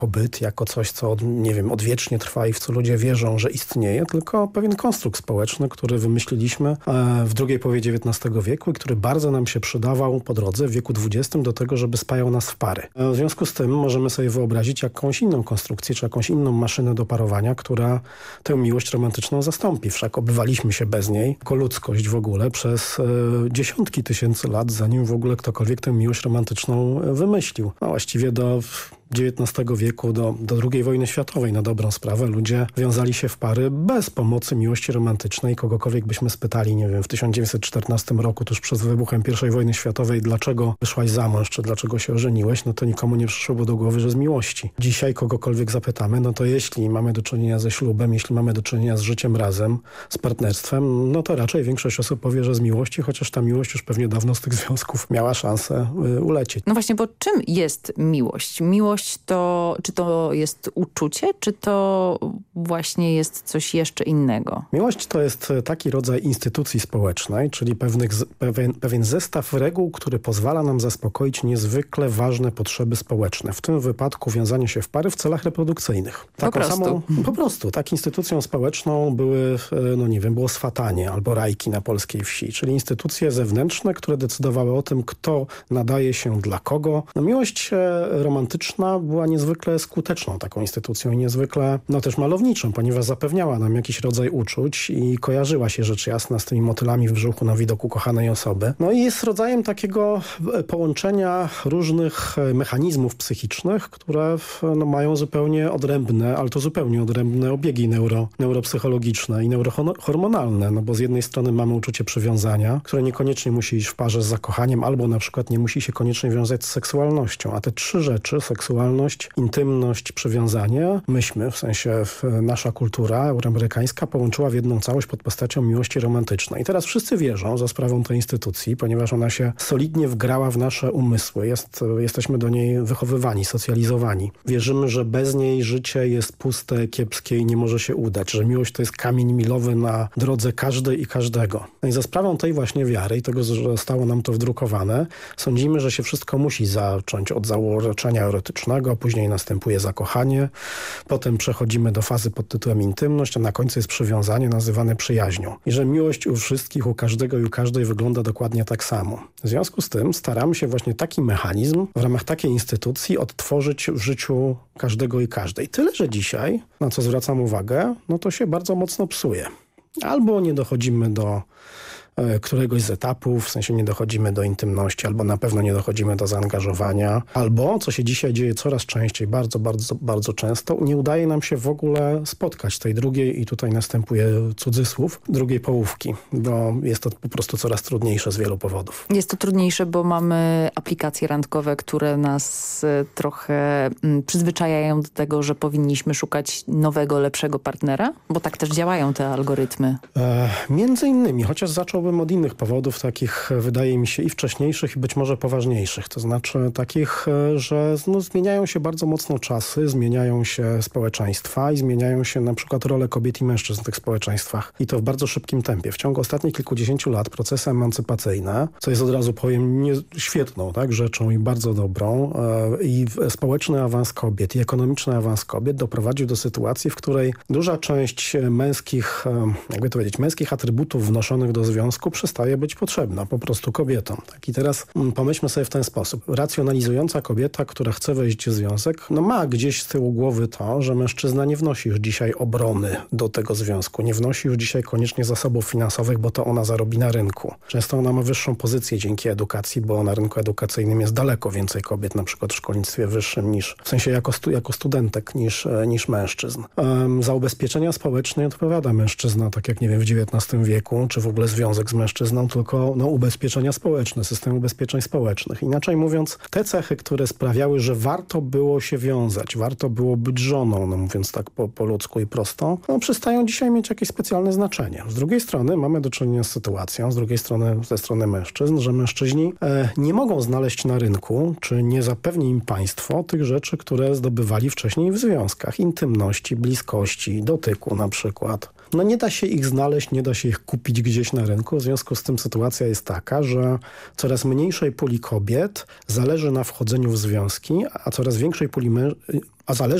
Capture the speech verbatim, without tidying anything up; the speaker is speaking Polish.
pobyt, jako coś, co od, nie wiem, odwiecznie trwa i w co ludzie wierzą, że istnieje, tylko pewien konstrukt społeczny, który wymyśliliśmy w drugiej połowie dziewiętnastego wieku i który bardzo nam się przydawał po drodze w wieku dwudziestym do tego, żeby spajał nas w pary. W związku z tym możemy sobie wyobrazić jakąś inną konstrukcję, czy jakąś inną maszynę do parowania, która tę miłość romantyczną zastąpi. Wszak obywaliśmy się bez niej, jako ludzkość w ogóle, przez e, dziesiątki tysięcy lat, zanim w ogóle ktokolwiek tę miłość romantyczną wymyślił. No właściwie do dziewiętnastego wieku, do, do drugiej wojny światowej, na dobrą sprawę, ludzie wiązali się w pary bez pomocy miłości romantycznej. Kogokolwiek byśmy spytali, nie wiem, w tysiąc dziewięćset czternastym roku, tuż przed wybuchem pierwszej wojny światowej, dlaczego wyszłaś za mąż, czy dlaczego się ożeniłeś, no to nikomu nie przyszłoby do głowy, że z miłości. Dzisiaj kogokolwiek zapytamy, no to jeśli mamy do czynienia ze ślubem, jeśli mamy do czynienia z życiem razem, z partnerstwem, no to raczej większość osób powie, że z miłości, chociaż ta miłość już pewnie dawno z tych związków miała szansę y, ulecieć. No właśnie, bo czym jest miłość? Miłość to, czy to jest uczucie, czy to właśnie jest coś jeszcze innego? Miłość to jest taki rodzaj instytucji społecznej, czyli pewnych, pewien, pewien zestaw reguł, który pozwala nam zaspokoić niezwykle ważne potrzeby społeczne. W tym wypadku wiązanie się w pary w celach reprodukcyjnych. Taką po prostu. Samą, po prostu. Tak instytucją społeczną były, no nie wiem, było swatanie albo rajki na polskiej wsi, czyli instytucje zewnętrzne, które decydowały o tym, kto nadaje się dla kogo. No, miłość romantyczna była niezwykle skuteczną taką instytucją i niezwykle, no też malowniczą, ponieważ zapewniała nam jakiś rodzaj uczuć i kojarzyła się rzecz jasna z tymi motylami w brzuchu na widoku kochanej osoby. No i jest rodzajem takiego połączenia różnych mechanizmów psychicznych, które no, mają zupełnie odrębne, ale to zupełnie odrębne obiegi neuro, neuropsychologiczne i neurohormonalne, no bo z jednej strony mamy uczucie przywiązania, które niekoniecznie musi iść w parze z zakochaniem, albo na przykład nie musi się koniecznie wiązać z seksualnością, a te trzy rzeczy, seksualność, intymność, przywiązanie, myśmy, w sensie nasza kultura euroamerykańska połączyła w jedną całość pod postacią miłości romantycznej. I teraz wszyscy wierzą za sprawą tej instytucji, ponieważ ona się solidnie wgrała w nasze umysły. Jest, jesteśmy do niej wychowywani, socjalizowani. Wierzymy, że bez niej życie jest puste, kiepskie i nie może się udać, że miłość to jest kamień milowy na drodze każdej i każdego. No i za sprawą tej właśnie wiary i tego, że zostało nam to wdrukowane, sądzimy, że się wszystko musi zacząć od zauroczenia erotycznego, później następuje zakochanie, potem przechodzimy do fazy pod tytułem intymność, a na końcu jest przywiązanie nazywane przyjaźnią. I że miłość u wszystkich, u każdego i u każdej wygląda dokładnie tak samo. W związku z tym staramy się właśnie taki mechanizm w ramach takiej instytucji odtworzyć w życiu każdego i każdej. Tyle, że dzisiaj, na co zwracam uwagę, no to się bardzo mocno psuje. Albo nie dochodzimy do któregoś z etapów, w sensie nie dochodzimy do intymności, albo na pewno nie dochodzimy do zaangażowania, albo, co się dzisiaj dzieje coraz częściej, bardzo, bardzo, bardzo często, nie udaje nam się w ogóle spotkać tej drugiej, i tutaj następuje cudzysłów, drugiej połówki, bo jest to po prostu coraz trudniejsze z wielu powodów. Jest to trudniejsze, bo mamy aplikacje randkowe, które nas trochę przyzwyczajają do tego, że powinniśmy szukać nowego, lepszego partnera, bo tak też działają te algorytmy. E, między innymi, chociaż zacząłbym od innych powodów, takich wydaje mi się i wcześniejszych, i być może poważniejszych. To znaczy takich, że no, zmieniają się bardzo mocno czasy, zmieniają się społeczeństwa i zmieniają się na przykład role kobiet i mężczyzn w tych społeczeństwach. I to w bardzo szybkim tempie. W ciągu ostatnich kilkudziesięciu lat procesy emancypacyjne, co jest od razu powiem nie, świetną tak, rzeczą i bardzo dobrą, e, i społeczny awans kobiet i ekonomiczny awans kobiet doprowadził do sytuacji, w której duża część męskich, e, jakby to powiedzieć, męskich atrybutów wnoszonych do związku przestaje być potrzebna po prostu kobietom. Tak? I teraz pomyślmy sobie w ten sposób. Racjonalizująca kobieta, która chce wejść w związek, no ma gdzieś z tyłu głowy to, że mężczyzna nie wnosi już dzisiaj obrony do tego związku. Nie wnosi już dzisiaj koniecznie zasobów finansowych, bo to ona zarobi na rynku. Często ona ma wyższą pozycję dzięki edukacji, bo na rynku edukacyjnym jest daleko więcej kobiet, na przykład w szkolnictwie wyższym, niż w sensie jako, stu, jako studentek niż, niż mężczyzn. Um, za ubezpieczenia społeczne odpowiada mężczyzna, tak jak nie wiem, w dziewiętnastym wieku, czy w ogóle związek z mężczyzną, tylko no, ubezpieczenia społeczne, system ubezpieczeń społecznych. Inaczej mówiąc, te cechy, które sprawiały, że warto było się wiązać, warto było być żoną, no mówiąc tak po, po ludzku i prosto, no, przestają dzisiaj mieć jakieś specjalne znaczenie. Z drugiej strony mamy do czynienia z sytuacją, z drugiej strony ze strony mężczyzn, że mężczyźni e, nie mogą znaleźć na rynku, czy nie zapewni im państwo tych rzeczy, które zdobywali wcześniej w związkach. Intymności, bliskości, dotyku na przykład. No nie da się ich znaleźć, nie da się ich kupić gdzieś na rynku. W związku z tym sytuacja jest taka, że coraz mniejszej puli kobiet zależy na wchodzeniu w związki, a coraz większej puli mężczyzn, a zależy